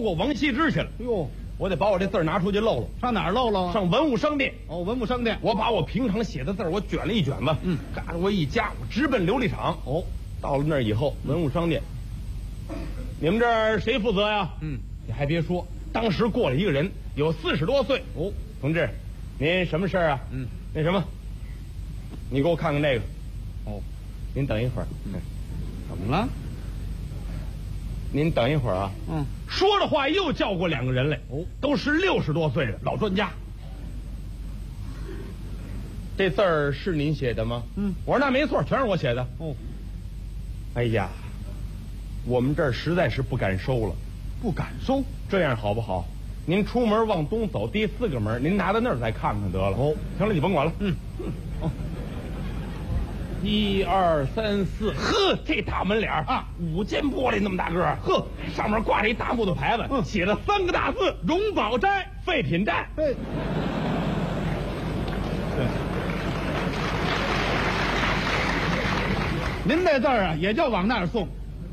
过王羲之去了。 哟， 我得把我这字儿拿出去露露。 上哪儿漏了？ 上文物商店。 哦，文物商店。 我把我平常写的字儿，我卷了一卷子，嘎着我一夹，我直奔琉璃厂。 哦， 到了那儿以后，文物商店，你们这儿谁负责呀？你还别说，当时过来一个人，有40多岁。哦，同志，您什么事儿啊？那什么，你给我看看这个。哦，您等一会儿。 怎么了？ 您等一会儿啊。说着话又叫过2个人来。哦，都是60多岁的老专家。这字儿是您写的吗？我说那没错，全是我写的。哦，哎呀，我们这儿实在是不敢收了。 不敢收？ 这样好不好？您出门往东走第4个门，您拿到那儿再看看得了。哦，行了，你甭管了。1、2、3、4，呵，这大门脸啊，5间玻璃那么大个儿，呵，上面挂着一大木头牌子，写了3个大字：荣宝斋废品站。对， 您这字儿啊，也就往那儿送。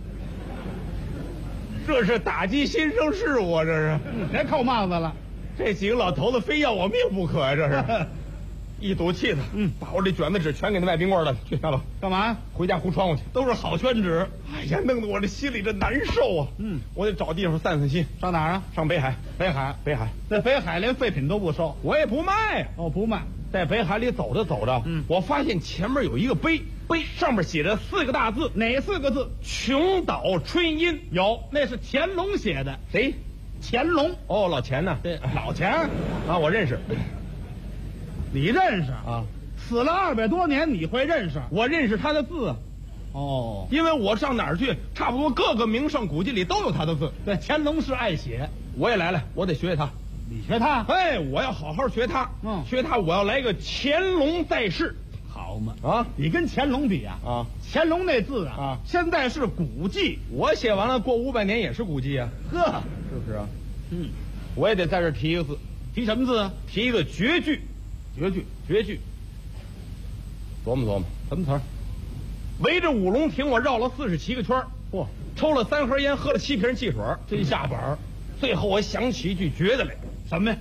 这是打击新生事物啊！这是， 别扣帽子了。 这几个老头子非要我命不可呀！这是。一赌气的，把我这卷子纸全给那卖冰棍的去下了。 干嘛？ 回家糊窗户去，都是好宣纸。哎呀，弄得我这心里这难受啊！我得找地方散散心。 上哪儿啊？ 上北海。北海。 在北海连废品都不收， 我也不卖呀。 哦，不卖。 在北海里走着走着，我发现前面有一个碑，上面写着4个大字。 哪4个字？ 穷岛春阴。 有，那是乾隆写的。 谁？ 乾隆。 哦，老钱呢？ 对，老钱啊，我认识。 你认识啊？ 死了200多年，你会认识？ 我认识他的字。 哦， 因为我上哪儿去，差不多各个名胜古迹里都有他的字。 对，乾隆是爱写。 我也来了，我得学他。 你学他？ 哎，我要好好学他。学他，我要来个乾隆在世。 好嘛？ 啊， 你跟乾隆比啊？乾隆那字啊，现在是古迹。 我写完了，过500年也是古迹啊。 呵， 是不是啊？我也得在这提一个字。 提什么字？ 提一个绝句。绝句。琢磨琢磨，什么词儿？围着五龙亭，我绕了47个圈。嚯，抽了3盒烟，喝了7瓶汽水，真下本儿。最后我想起一句绝的来， 什么呀？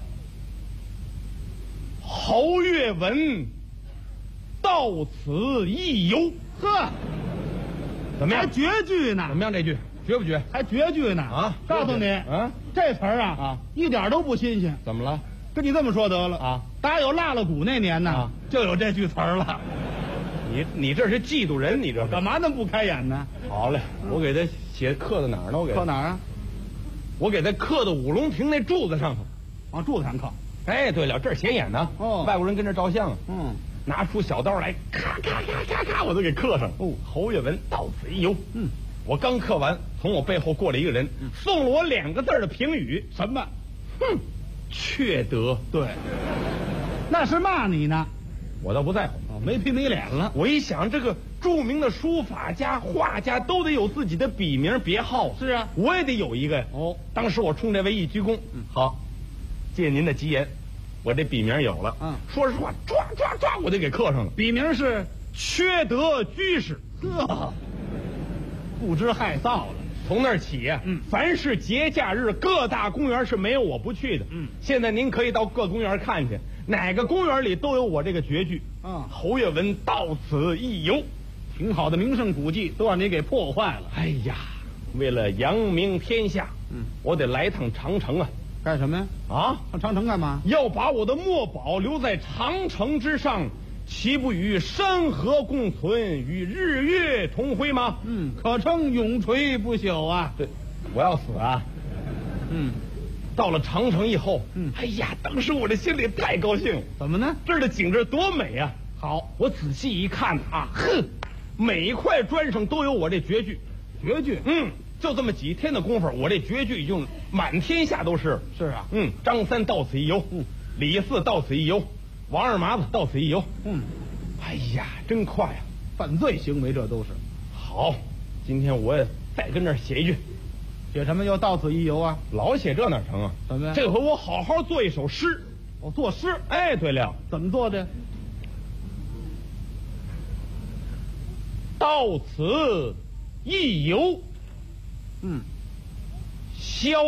侯月文到此一游。 呵， 怎么样？ 还绝句呢？ 怎么样？这句绝不绝？ 还绝句呢？ 啊！ 告诉你，这词儿啊，一点都不新鲜。 怎么了？ 跟你这么说得了啊！ 打有腊了鼓那年呢，就有这句词儿了。 你这是嫉妒人，你这干嘛那么不开眼呢？ 好嘞，我给他写刻到哪儿呢？我给刻哪儿啊？ 我给他刻到五龙亭那柱子上头。 往柱子上刻。 哎，对了，这儿显眼呢。外国人跟这照相啊。拿出小刀来，咔咔咔咔咔，我都给刻上了。侯月文到此一游。我刚刻完，从我背后过来一个人，送了我2个字的评语。 什么？ 缺德。 对，那是骂你呢。 我倒不在乎， 没皮没脸了。 我一想，这个著名的书法家、画家都得有自己的笔名别号。 是啊， 我也得有一个。当时我冲这位一鞠躬。好，借您的吉言，我这笔名有了。说实话，唰唰唰，我就给刻上了。 笔名是缺德居士。 呵，不知害臊了。 从那儿起呀，凡是节假日，各大公园是没有我不去的。现在您可以到各公园看去，哪个公园里都有我这个绝句。侯月文到此一游， 挺好的名胜古迹都让你给破坏了。 哎呀，为了扬名天下，我得来趟长城啊！ 干什么呀？上长城干嘛？ 要把我的墨宝留在长城之上，岂不与山河共存，与日月同辉吗？ 可称永垂不朽啊！ 对，我要死啊！到了长城以后，哎呀，当时我这心里太高兴了。 怎么呢？ 这儿的景致多美啊！ 好， 我仔细一看啊，每一块砖上都有我这绝句。 绝句？ 就这么几天的功夫，我这绝句已经满天下都是。 是啊， 张三到此一游，李四到此一游，王二麻子到此一游。哎呀，真快啊！ 犯罪行为这都是。 好，今天我也再跟这儿写一句。 写什么？又到此一游啊？ 老写这哪成啊？ 怎么呀？ 这回我好好做一首诗。 作诗？ 哎，对了， 怎么做的？ 到此一游，萧